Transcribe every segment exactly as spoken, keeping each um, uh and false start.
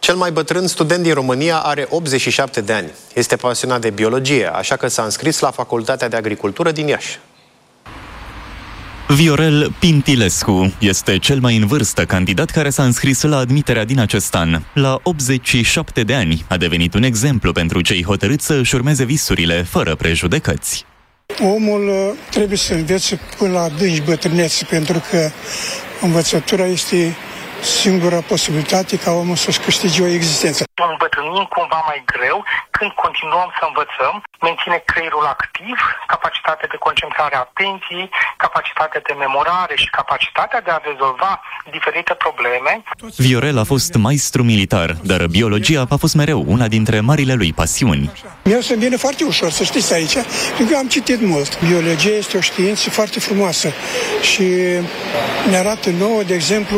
Cel mai bătrân student din România are optzeci și șapte de ani. Este pasionat de biologie, așa că s-a înscris la Facultatea de Agricultură din Iași. Viorel Pintilescu este cel mai în vârstă candidat care s-a înscris la admiterea din acest an. La optzeci și șapte de ani a devenit un exemplu pentru cei hotărâți să își urmeze visurile fără prejudecăți. Omul trebuie să învețe până la adânci bătrânețe, pentru că învățătura este singura posibilitate ca omul să-și câștige o existență. Îmbătrânim cumva mai greu când continuăm să învățăm, menține creierul activ, capacitatea de concentrare a atenției, capacitatea de memorare și capacitatea de a rezolva diferite probleme. Viorel a fost maestru militar, dar biologia a fost mereu una dintre marile lui pasiuni. Mie să-mi vine foarte ușor, să știți aici, pentru că am citit mult. Biologia este o știință foarte frumoasă și ne arată nouă, de exemplu,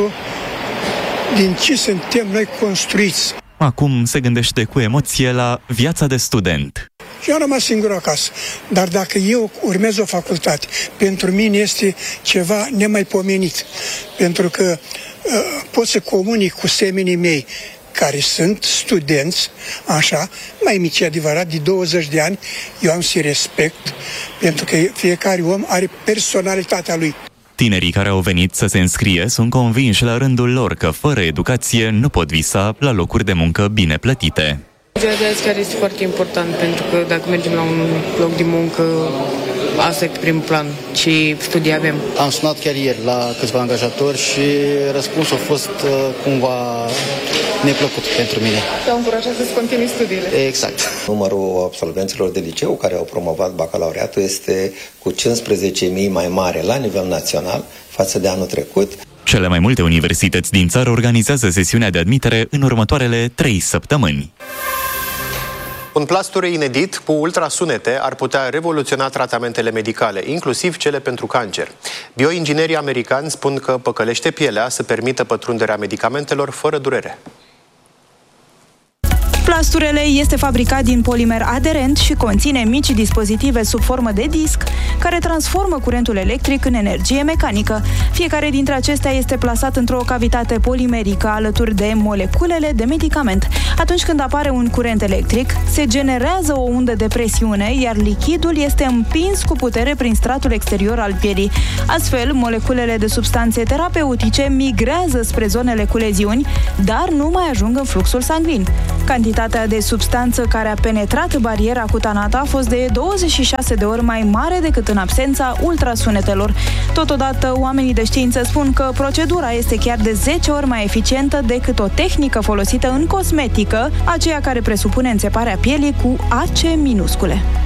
din ce suntem noi construiți. Acum se gândește cu emoție la viața de student. Eu am rămas singur acasă, dar dacă eu urmez o facultate, pentru mine este ceva nemaipomenit, pentru că uh, pot să comunic cu semenii mei care sunt studenți, așa, mai mici, adevărat, de douăzeci de ani, eu am să respect, pentru că fiecare om are personalitatea lui. Tinerii care au venit să se înscrie sunt convinși la rândul lor că fără educație nu pot visa la locuri de muncă bine plătite. Ziua de azi care este foarte important, pentru că dacă mergem la un loc de muncă, asta e primul plan, ce studii avem. Am sunat chiar ieri la câțiva angajatori și răspunsul a fost uh, cumva neplăcut pentru mine. Te-au încurajat să-ți continui studiile. Exact. Numărul absolvenților de liceu care au promovat bacalaureatul este cu cincisprezece mii mai mare la nivel național față de anul trecut. Cele mai multe universități din țară organizează sesiunea de admitere în următoarele trei săptămâni. Un plasture inedit cu ultrasunete ar putea revoluționa tratamentele medicale, inclusiv cele pentru cancer. Bioinginerii americani spun că păcălește pielea să permită pătrunderea medicamentelor fără durere. Plasturele este fabricat din polimer aderent și conține mici dispozitive sub formă de disc care transformă curentul electric în energie mecanică. Fiecare dintre acestea este plasat într-o cavitate polimerică alături de moleculele de medicament. Atunci când apare un curent electric, se generează o undă de presiune, iar lichidul este împins cu putere prin stratul exterior al pielii. Astfel, moleculele de substanțe terapeutice migrează spre zonele cu leziuni, dar nu mai ajung în fluxul sanguin. Cantitatea de substanță care a penetrat bariera cutanată a fost de douăzeci și șase de ori mai mare decât în absența ultrasunetelor. Totodată, oamenii de știință spun că procedura este chiar de zece ori mai eficientă decât o tehnică folosită în cosmetică, aceea care presupune înțeparea pielii cu ace minuscule.